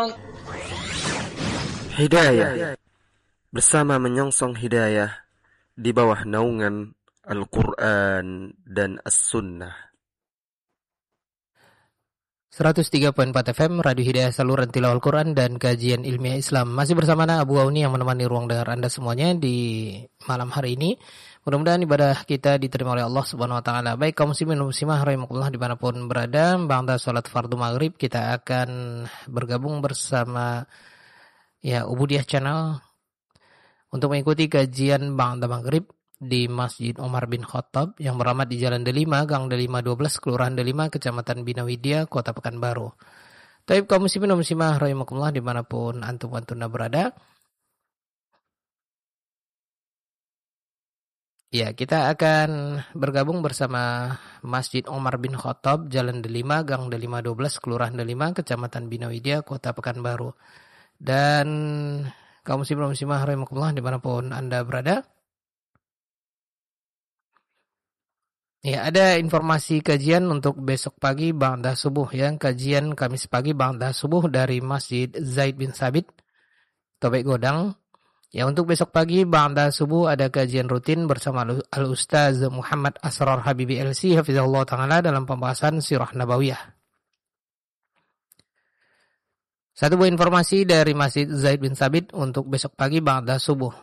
Hidayah bersama menyongsong hidayah di bawah naungan Al-Quran dan As-Sunnah. 103.4 FM Radio Hidayah, saluran tilawah Al-Quran dan kajian ilmiah Islam. Masih bersama Abu Auni yang menemani ruang dengar Anda semuanya di malam hari ini. Mudah-mudahan ibadah kita diterima oleh Allah Subhanahu wa taala. Baik kaum muslimin dan muslimah rahimakumullah dimanapun berada, ba'da salat fardu maghrib kita akan bergabung bersama Ubudiyah Channel untuk mengikuti kajian ba'da maghrib di Masjid Umar bin Khattab yang beralamat di Jalan Delima, Gang Delima 12, Kelurahan Delima, Kecamatan Bina Widya, Kota Pekanbaru. Taib kaum muslimin dan muslimah rahimakumullah dimanapun antum berada. Ya, kita akan bergabung bersama Masjid Umar bin Khattab, Jalan Delima, Gang Delima 12, Kelurahan Delima, Kecamatan Bina Widya, Kota Pekanbaru. Dan kaum muslimin dan muslimah rahimakumullah dimanapun Anda berada. Ya, ada informasi kajian untuk besok pagi ba'da subuh ya, kajian Kamis pagi ba'da subuh dari Masjid Zaid bin Sabit, Tobek Godang. Ya, untuk besok pagi ba'da subuh ada kajian rutin bersama Al-Ustaz Muhammad Asrar Habibi LC hafizahullah ta'ala dalam pembahasan Sirah Nabawiyah. Satu buah informasi dari Masjid Zaid bin Sabit untuk besok pagi ba'da subuh.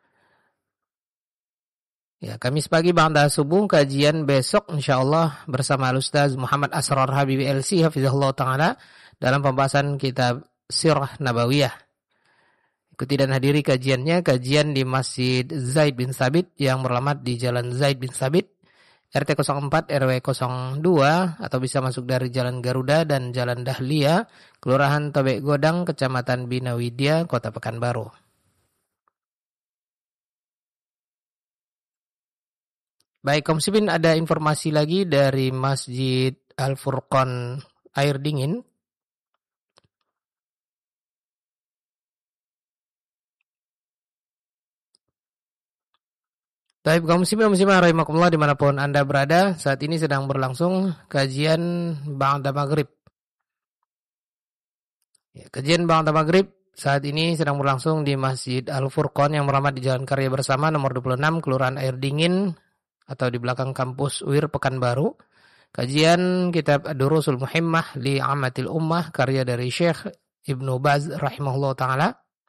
Ya, Kamis pagi ba'da subuh kajian besok insyaallah bersama Al-Ustaz Muhammad Asrar Habibi LC hafizahullah ta'ala dalam pembahasan kitab Sirah Nabawiyah. Ikuti dan hadiri kajiannya, kajian di Masjid Zaid bin Sabit yang beralamat di Jalan Zaid bin Sabit, RT 04 RW 02, atau bisa masuk dari Jalan Garuda dan Jalan Dahlia, Kelurahan Tobek Godang, Kecamatan Bina Widya, Kota Pekanbaru. Baik, kaum muslimin, ada informasi lagi dari Masjid Al-Furqan Air Dingin. Baik, kaum muslimin dan muslimah rahimakumullah dimanapun Anda berada, saat ini sedang berlangsung kajian ba'da maghrib. Ya, kajian ba'da maghrib saat ini sedang berlangsung di Masjid Al-Furqan yang beralamat di Jalan Karya Bersama nomor 26, Kelurahan Air Dingin, atau di belakang kampus UIR Pekanbaru. Kajian kitab Ad-Durusul Muhimmah li Amatil Ummah karya dari Syekh Ibnu Baz rahimahullah ta'ala.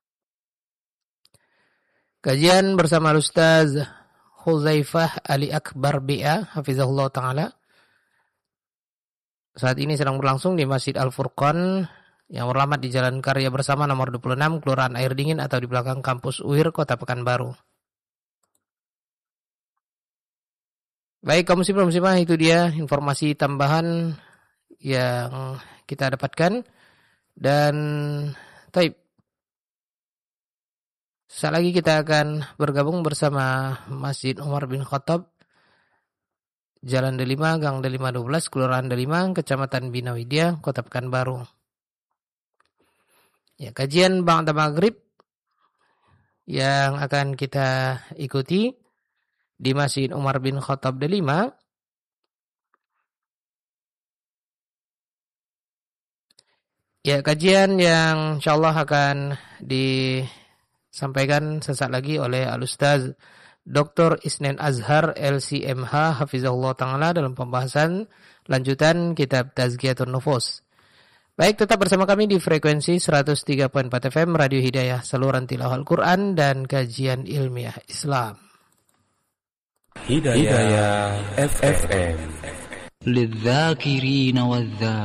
Kajian bersama Ustaz Huzaifah Ali Akbar BA hafizahullah ta'ala. Saat ini sedang berlangsung di Masjid Al-Furqan yang beralamat di Jalan Karya Bersama nomor 26, Kelurahan Air Dingin, atau di belakang kampus UIR Kota Pekanbaru. Baik, kaum muslimin dan muslimah, itu dia informasi tambahan yang kita dapatkan. Dan taib, saat lagi kita akan bergabung bersama Masjid Umar bin Khattab, Jalan Delima, Gang Delima 12, Kelurahan Delima, Kecamatan Bina Widya, Kota Pekanbaru. Ya, kajian ba'da maghrib yang akan kita ikuti di Masjid Umar bin Khattab Delima. Ya, kajian yang insyaallah akan disampaikan sesaat lagi oleh Al-Ustaz Dr. Isnen Azhar LCMH hafizahullah ta'ala dalam pembahasan lanjutan kitab Tazkiyatun Nufus. Baik, tetap bersama kami di frekuensi 103.4 FM Radio Hidayah, saluran tilawah Al-Quran dan kajian ilmiah Islam. Hidayah FM. للذاكرين والذاكرين